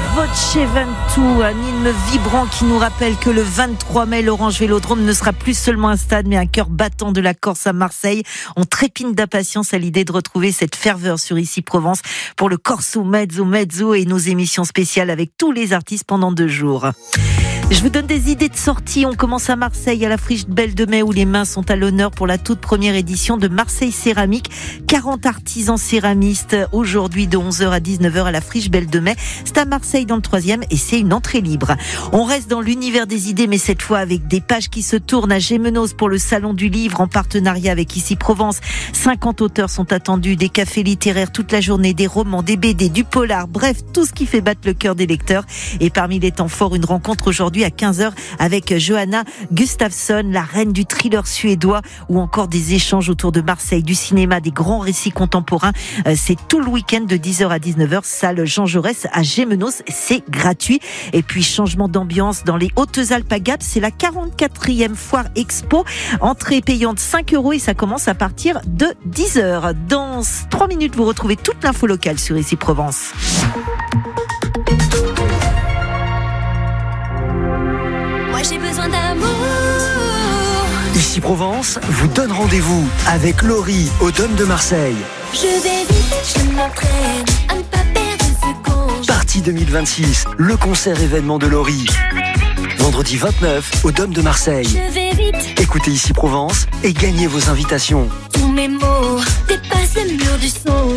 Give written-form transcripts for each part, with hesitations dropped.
Voce Ventu, un hymne vibrant qui nous rappelle que le 23 mai, l'Orange Vélodrome ne sera plus seulement un stade, mais un cœur battant de la Corse à Marseille. On trépigne d'impatience à l'idée de retrouver cette ferveur sur Ici Provence pour le Corso Mezzo et nos émissions spéciales avec tous les artistes pendant 2 jours. Je vous donne des idées de sortie. On commence à Marseille, à la Friche Belle de Mai, où les mains sont à l'honneur pour la toute première édition de Marseille Céramique. 40 artisans céramistes aujourd'hui de 11h à 19h à la Friche Belle de Mai. C'est à Marseille dans le 3e et c'est une entrée libre. On reste dans l'univers des idées, mais cette fois avec des pages qui se tournent à Gémenos pour le Salon du Livre en partenariat avec Ici Provence. 50 auteurs sont attendus, des cafés littéraires toute la journée, des romans, des BD, du polar, bref, tout ce qui fait battre le cœur des lecteurs. Et parmi les temps forts, une rencontre aujourd'hui à 15h avec Johanna Gustafsson, la reine du thriller suédois, ou encore des échanges autour de Marseille, du cinéma, des grands récits contemporains. C'est tout le week-end de 10h à 19h, salle Jean Jaurès à Gémenos, c'est gratuit. Et puis changement d'ambiance dans les Hautes-Alpes à Gap, c'est la 44e foire expo, entrée payante 5 € et ça commence à partir de 10h. Dans 3 minutes, vous retrouvez toute l'info locale sur Ici Provence. J'ai besoin d'amour. Ici Provence vous donne rendez-vous avec Laurie au Dôme de Marseille. Je vais vite, je m'entraîne à ne pas perdre une seconde. Partie 2026, le concert événement de Laurie. Vendredi 29 au Dôme de Marseille. Je vais vite. Écoutez Ici Provence et gagnez vos invitations. Tous mes mots dépassent le mur du son.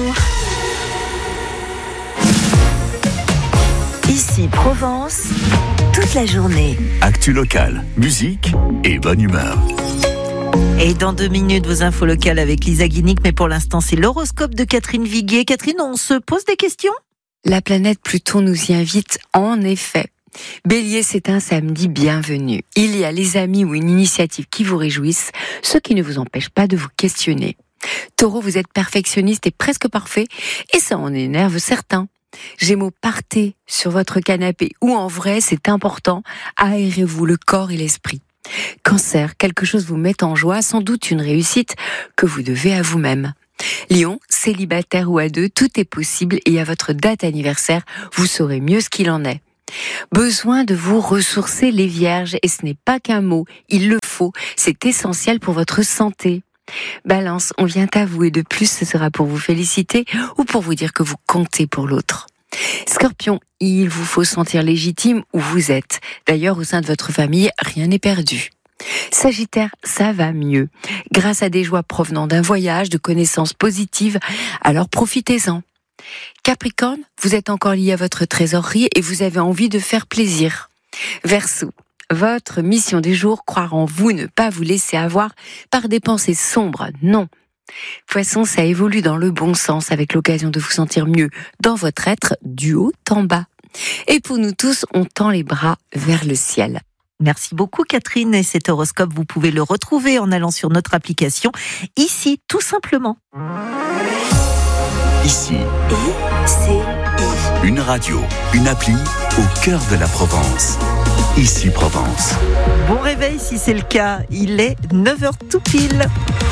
Ici Provence, toute la journée. Actu locale, musique et bonne humeur. Et dans 2 minutes, vos infos locales avec Lisa Guinic. Mais pour l'instant, c'est l'horoscope de Catherine Viguier. Catherine, on se pose des questions ? La planète Pluton nous y invite en effet. Bélier, c'est un samedi bienvenu. Il y a les amis ou une initiative qui vous réjouissent, ce qui ne vous empêche pas de vous questionner. Taureau, vous êtes perfectionniste et presque parfait, et ça en énerve certains. Gémeaux, partez sur votre canapé ou en vrai, c'est important, aérez-vous le corps et l'esprit. Cancer, quelque chose vous met en joie, sans doute une réussite que vous devez à vous-même. Lion, célibataire ou à 2, tout est possible et à votre date anniversaire, vous saurez mieux ce qu'il en est. Besoin de vous ressourcer les vierges, et ce n'est pas qu'un mot, il le faut, c'est essentiel pour votre santé. Balance, on vient à vous et de plus ce sera pour vous féliciter ou pour vous dire que vous comptez pour l'autre. Scorpion, il vous faut sentir légitime où vous êtes. D'ailleurs, au sein de votre famille, rien n'est perdu. Sagittaire, ça va mieux. Grâce à des joies provenant d'un voyage, de connaissances positives, alors profitez-en. Capricorne, vous êtes encore lié à votre trésorerie et vous avez envie de faire plaisir. Verseau, votre mission du jour, croire en vous, ne pas vous laisser avoir par des pensées sombres, non. Poisson, ça évolue dans le bon sens avec l'occasion de vous sentir mieux dans votre être du haut en bas. Et pour nous tous, on tend les bras vers le ciel. Merci beaucoup Catherine, et cet horoscope vous pouvez le retrouver en allant sur notre application Ici tout simplement. Ici, une radio, une appli au cœur de la Provence. Ici Provence. Bon réveil si c'est le cas, il est 9h tout pile.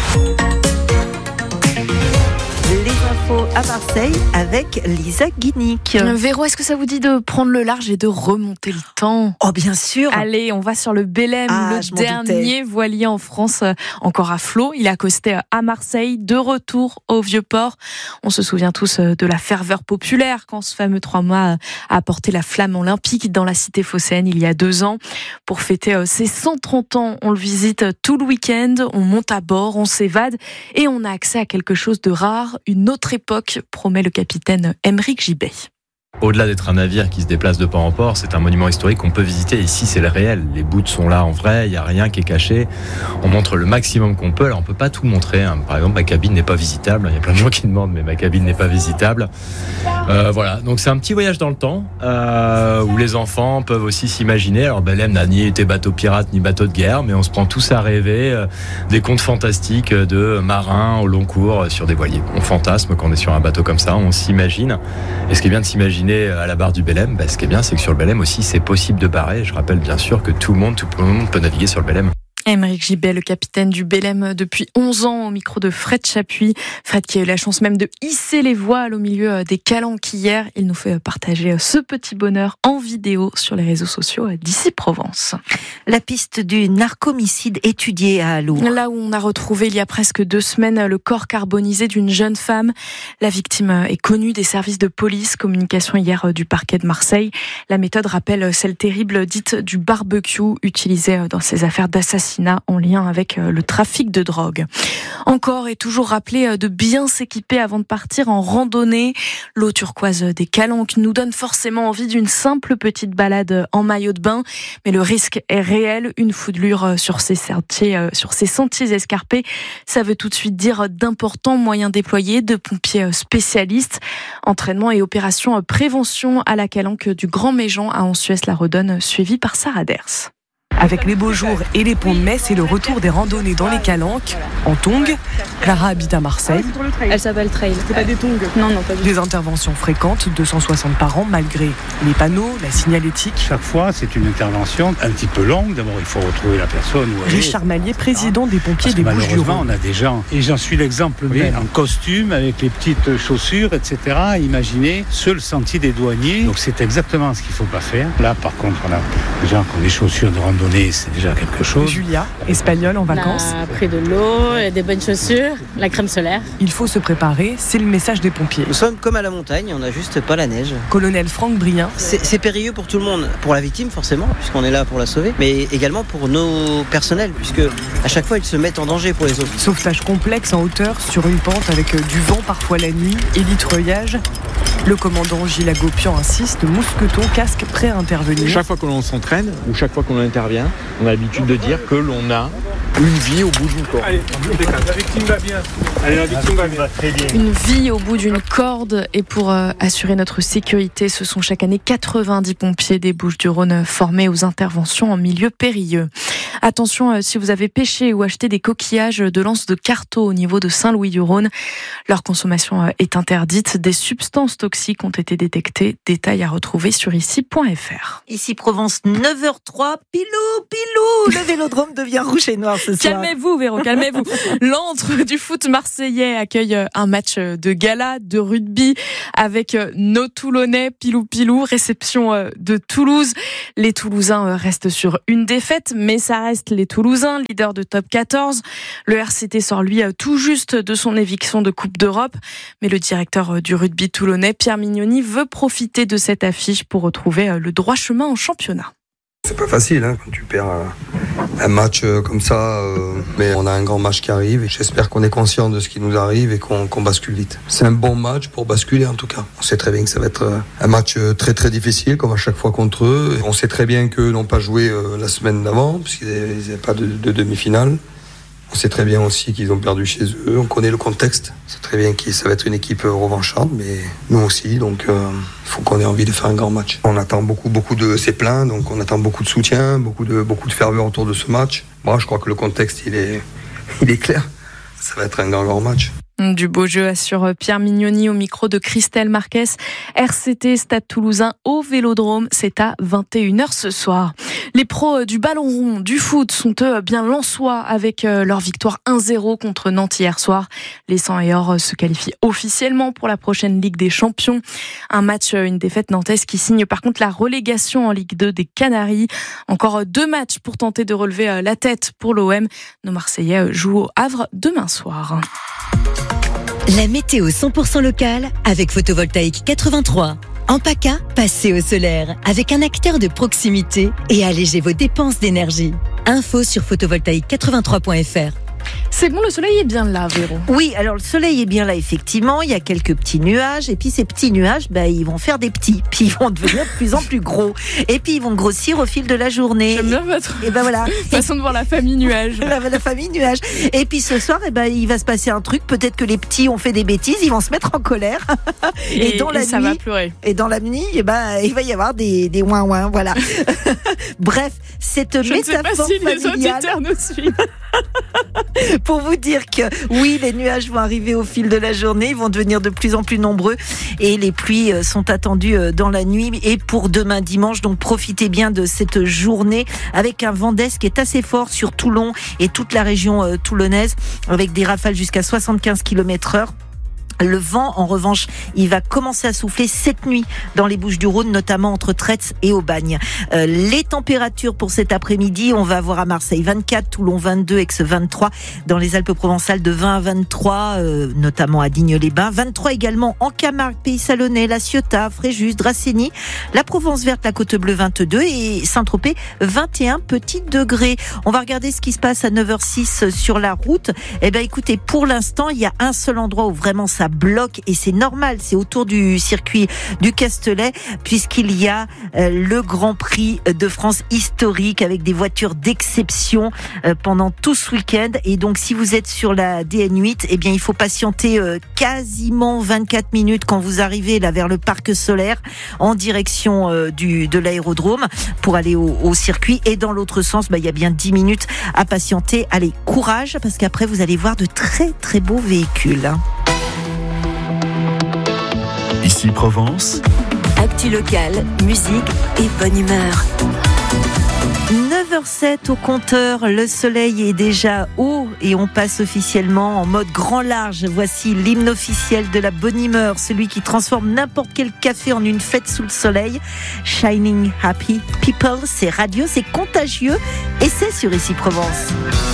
Les infos à Marseille avec Lisa Guinic. Véro, est-ce que ça vous dit de prendre le large et de remonter le temps ? Oh bien sûr. Allez, on va sur le Belém, le dernier voilier en France encore à flot. Il est accosté à Marseille, de retour au Vieux-Port. On se souvient tous de la ferveur populaire quand ce fameux 3 mois a apporté la flamme olympique dans la cité phocéenne il y a 2 ans. Pour fêter ses 130 ans, on le visite tout le week-end, on monte à bord, on s'évade et on a accès à quelque chose de rare. Une autre époque, promet le capitaine Aymeric Gibet. Au-delà d'être un navire qui se déplace de port en port, c'est un monument historique qu'on peut visiter. Ici, c'est le réel. Les bouts sont là en vrai, il n'y a rien qui est caché. On montre le maximum qu'on peut. Alors, on ne peut pas tout montrer. Par exemple, ma cabine n'est pas visitable. Il y a plein de gens qui demandent, mais ma cabine n'est pas visitable. Voilà. Donc, c'est un petit voyage dans le temps où les enfants peuvent aussi s'imaginer. Alors, Belém n'a ni été bateau pirate ni bateau de guerre, mais on se prend tous à rêver des contes fantastiques de marins au long cours sur des voiliers. On fantasme quand on est sur un bateau comme ça, on s'imagine. Et ce qui est bien de s'imaginer à la barre du Belém, ce qui est bien, c'est que sur le Belém aussi, c'est possible de barrer. Je rappelle bien sûr que tout le monde peut naviguer sur le Belém. Aymeric Gibet, le capitaine du Belém depuis 11 ans, au micro de Fred Chapuis. Fred qui a eu la chance même de hisser les voiles au milieu des calanques hier. Il nous fait partager ce petit bonheur en vidéo sur les réseaux sociaux d'Ici Provence. La piste du narcomicide étudiée à Allour. Là où on a retrouvé il y a presque 2 semaines le corps carbonisé d'une jeune femme. La victime est connue des services de police. Communication hier du parquet de Marseille. La méthode rappelle celle terrible dite du barbecue utilisée dans ces affaires d'assassinat en lien avec le trafic de drogue. Encore et toujours rappeler de bien s'équiper avant de partir en randonnée. L'eau turquoise des Calanques nous donne forcément envie d'une simple petite balade en maillot de bain, mais le risque est réel. Une foulure sur ces sentiers escarpés, ça veut tout de suite dire d'importants moyens déployés de pompiers spécialistes. Entraînement et opération prévention à la Calanque du Grand Méjean à Ansuès-la-Redonne, suivi par Sarah Ders. Avec les beaux jours et les ponts de mai, c'est le retour des randonnées dans les Calanques, en tongs. Clara habite à Marseille. Elle s'appelle Trail. C'est pas des tongs? Non, pas du tout. Des interventions fréquentes, 260 par an, malgré les panneaux, la signalétique. Chaque fois, c'est une intervention un petit peu longue. D'abord, il faut retrouver la personne. Richard Mallier, président des pompiers des Bouches-du-Rhône. Malheureusement, on a des gens, et j'en suis l'exemple même, en costume, avec les petites chaussures, etc. Imaginez, seul le sentier des douaniers. Donc, c'est exactement ce qu'il ne faut pas faire. Là, par contre, on a des gens qui ont des chaussures de randonnée. C'est déjà quelque chose. Julia, espagnole en vacances. On a pris de l'eau, des bonnes chaussures, la crème solaire. Il faut se préparer, c'est le message des pompiers. Nous sommes comme à la montagne, on n'a juste pas la neige. Colonel Franck Brien. C'est périlleux pour tout le monde. Pour la victime forcément, puisqu'on est là pour la sauver, mais également pour nos personnels, puisque à chaque fois ils se mettent en danger pour les autres. Sauvetage complexe en hauteur, sur une pente avec du vent parfois la nuit et l'itreuillage. Le commandant Gilles Agopian insiste, mousqueton, casque prêt à intervenir. Chaque fois que l'on s'entraîne ou chaque fois qu'on intervient, on a l'habitude de dire que l'on a une vie au bout d'une corde. Allez, la victime va bien. Allez, la victime va bien. Très bien. Une vie au bout d'une corde, et pour assurer notre sécurité, ce sont chaque année 90 pompiers des Bouches-du-Rhône formés aux interventions en milieu périlleux. Attention, si vous avez pêché ou acheté des coquillages de l'anse de Carteau au niveau de Saint-Louis-du-Rhône, leur consommation est interdite. Des substances toxiques ont été détectées. Détails à retrouver sur ici.fr. Ici Provence, 9h03, pilou, le Vélodrome devient rouge et noir ce soir. Calmez-vous Véro, calmez-vous. L'antre du foot marseillais accueille un match de gala, de rugby, avec nos Toulonnais, pilou, réception de Toulouse. Les Toulousains restent sur une défaite, mais ça reste les Toulousains, leaders de top 14. Le RCT sort lui tout juste de son éviction de Coupe d'Europe, mais le directeur du rugby toulonnais, Pierre Mignoni, veut profiter de cette affiche pour retrouver le droit chemin en championnat. C'est pas facile quand tu perds un match comme ça, mais on a un grand match qui arrive et j'espère qu'on est conscient de ce qui nous arrive et qu'on bascule vite. C'est un bon match pour basculer en tout cas. On sait très bien que ça va être un match très très difficile comme à chaque fois contre eux. On sait très bien qu'eux n'ont pas joué la semaine d'avant puisqu'ils n'avaient pas de demi-finale. On sait très bien aussi qu'ils ont perdu chez eux. On connaît le contexte. C'est très bien que ça va être une équipe revancharde, mais nous aussi. Donc, il faut qu'on ait envie de faire un grand match. On attend beaucoup de... C'est plein, donc on attend beaucoup de soutien, beaucoup de ferveur autour de ce match. Moi, je crois que le contexte, il est clair. Ça va être un grand match. Du beau jeu assure Pierre Mignoni au micro de Christelle Marquez. RCT Stade Toulousain au Vélodrome, c'est à 21h ce soir. Les pros du ballon rond, du foot sont eux bien lensois avec leur victoire 1-0 contre Nantes hier soir. Les 100 et or se qualifient officiellement pour la prochaine Ligue des Champions. Un match, une défaite nantaise qui signe par contre la relégation en Ligue 2 des Canaries. Encore 2 matchs pour tenter de relever la tête pour l'OM. Nos Marseillais jouent au Havre demain soir. La météo 100% locale avec Photovoltaïque 83. En PACA, passez au solaire avec un acteur de proximité et allégez vos dépenses d'énergie. Info sur photovoltaïque83.fr. C'est bon, le soleil est bien là, Véro. Oui, alors le soleil est bien là, effectivement. Il y a quelques petits nuages. Et puis ces petits nuages, ils vont faire des petits. Puis ils vont devenir de plus en plus gros. Et puis ils vont grossir au fil de la journée. J'aime bien votre voilà. façon de voir la famille nuage. La famille nuage. Et puis ce soir, il va se passer un truc. Peut-être que les petits ont fait des bêtises. Ils vont se mettre en colère. Et dans la nuit, ça va pleurer. Et dans la nuit, il va y avoir des ouin-ouin. Voilà. Bref, cette métaphore familiale. Je ne sais pas si les auditeurs nous suivent. Pour vous dire que oui, les nuages vont arriver au fil de la journée, ils vont devenir de plus en plus nombreux et les pluies sont attendues dans la nuit et pour demain dimanche. Donc profitez bien de cette journée avec un vent d'est qui est assez fort sur Toulon et toute la région toulonnaise avec des rafales jusqu'à 75 km/h. Le vent, en revanche, il va commencer à souffler cette nuit dans les Bouches-du-Rhône, notamment entre Tretz et Aubagne. Les températures pour cet après-midi, on va avoir à Marseille 24, Toulon 22, Aix 23, dans les Alpes-Provençales de 20 à 23, notamment à Digne-les-Bains, 23 également en Camargue, Pays Salonnais, La Ciotat, Fréjus, Dracénie, la Provence verte, la Côte Bleue 22 et Saint-Tropez 21 petits degrés. On va regarder ce qui se passe à 9h06 sur la route. Eh ben, écoutez, pour l'instant, il y a un seul endroit où vraiment ça bloque et c'est normal, c'est autour du circuit du Castellet puisqu'il y a le Grand Prix de France historique avec des voitures d'exception pendant tout ce week-end et donc si vous êtes sur la DN8, eh bien il faut patienter quasiment 24 minutes quand vous arrivez là vers le parc solaire en direction de l'aérodrome pour aller au circuit et dans l'autre sens, il y a bien 10 minutes à patienter. Allez, courage parce qu'après vous allez voir de très très beaux véhicules. Ici Provence. Actu locale, musique et bonne humeur. 9h07 au compteur, le soleil est déjà haut et on passe officiellement en mode grand large. Voici l'hymne officiel de la bonne humeur, celui qui transforme n'importe quel café en une fête sous le soleil. Shining Happy People, c'est radio, c'est contagieux et c'est sur Ici Provence.